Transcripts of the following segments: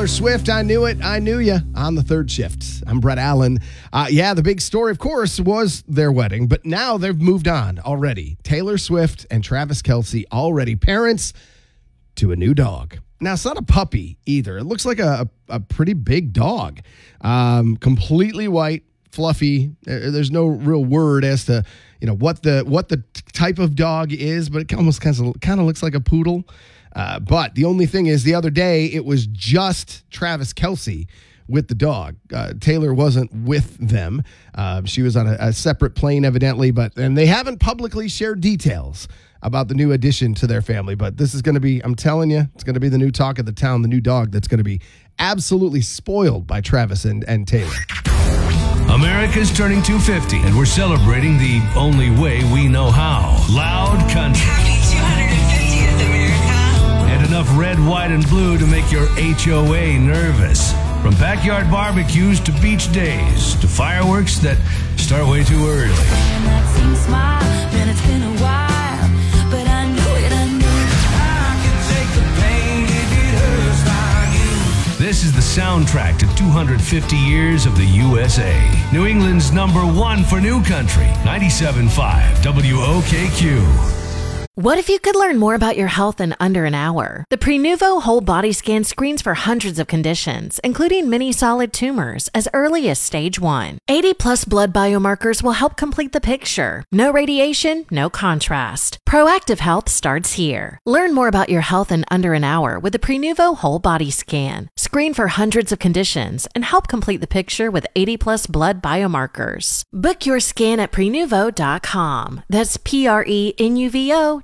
Taylor Swift, I Knew It, I Knew Ya on the third shift. I'm Brett Allen. The big story, of course, was their wedding, but now they've moved on already. Taylor Swift and Travis Kelce already parents to a new dog. Now, it's not a puppy either. It looks like a pretty big dog. Completely white, fluffy. There's no real word as to what the type of dog is, but it almost kind of looks like a poodle. But the only thing is, the other day, it was just Travis Kelce with the dog. Taylor wasn't with them. She was on a separate plane, evidently, and they haven't publicly shared details about the new addition to their family. But this is going to be, I'm telling you, it's going to be the new talk of the town, the new dog that's going to be absolutely spoiled by Travis and Taylor. America's turning 250, and we're celebrating the only way we know how. Loud country. Happy 250th, America. And enough red, white, and blue to make your HOA nervous. From backyard barbecues to beach days to fireworks that start way too early. And that same smile, man, it's been a while, but I knew it, I knew it. I can take the pain if it hurts like you. This is the soundtrack to 250 years of the USA. New England's #1 for new country, 97.5 WOKQ. What if you could learn more about your health in under an hour? The Prenuvo Whole Body Scan screens for hundreds of conditions, including many solid tumors, as early as stage 1. 80-plus blood biomarkers will help complete the picture. No radiation, no contrast. Proactive health starts here. Learn more about your health in under an hour with the Prenuvo Whole Body Scan. Screen for hundreds of conditions and help complete the picture with 80-plus blood biomarkers. Book your scan at Prenuvo.com. That's Prenuvo.com.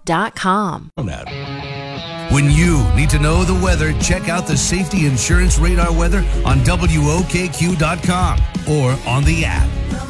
When you need to know the weather, check out the Safety Insurance Radar weather on WOKQ.com or on the app.